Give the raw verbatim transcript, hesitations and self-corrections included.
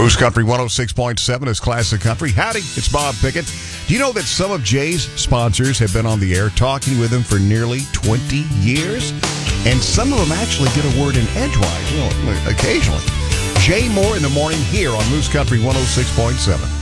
Moose Country one oh six point seven is Classic Country. Howdy, it's Bob Pickett. Do you know that some of Jay's sponsors have been on the air talking with him for nearly twenty years? And some of them actually get a word in edgewise, well, occasionally. Jay Moore in the morning here on Moose Country one oh six point seven.